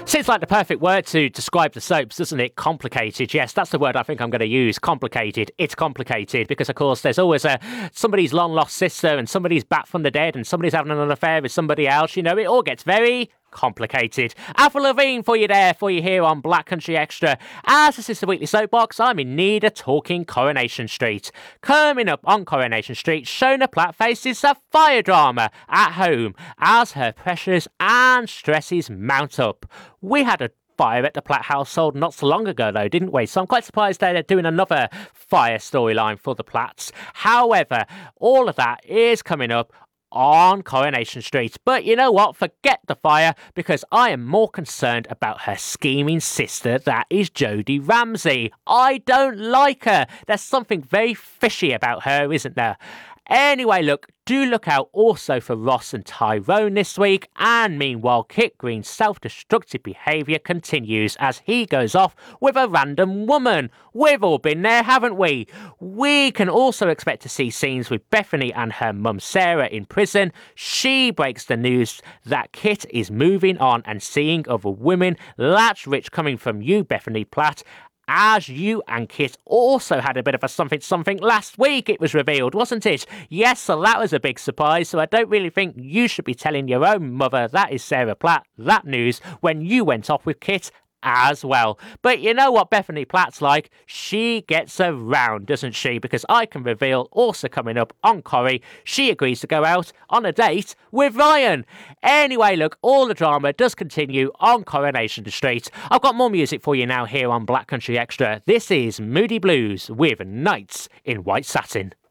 Seems like the perfect word to describe the soaps, doesn't it? Complicated. Yes, that's the word I think I'm going to use. Complicated. It's complicated because, of course, there's always somebody's long-lost sister and somebody's back from the dead and somebody's having an affair with somebody else. You know, it all gets very complicated. Avril Lavigne for you here on Black Country Extra. As this is the Weekly Soapbox, I'm in need of talking Coronation Street. Coming up on Coronation Street, Shona Platt faces a fire drama at home as her pressures and stresses mount up. We had a fire at the Platt household not so long ago, though, didn't we? So I'm quite surprised they're doing another fire storyline for the Platts. However, all of that is coming up on Coronation Street. But you know what? Forget the fire, because I am more concerned about her scheming sister, that is Jodie Ramsey. I don't like her. There's something very fishy about her, isn't there? Anyway, look, do look out also for Ross and Tyrone this week, and meanwhile Kit Green's self-destructive behaviour continues as he goes off with a random woman. We've all been there, haven't we? We can also expect to see scenes with Bethany and her mum Sarah in prison. She breaks the news that Kit is moving on and seeing other women. That's rich coming from you, Bethany Platt. As you and Kit also had a bit of a something last week, it was revealed, wasn't it? Yes, so that was a big surprise, so I don't really think you should be telling your own mother, that is Sarah Platt, that news when you went off with Kit as well. But you know what Bethany Platt's like? She gets around, doesn't she? Because I can reveal, also coming up on Corrie, she agrees to go out on a date with Ryan. Anyway, look, all the drama does continue on Coronation Street. I've got more music for you now here on Black Country Extra. This is Moody Blues with Nights in White Satin.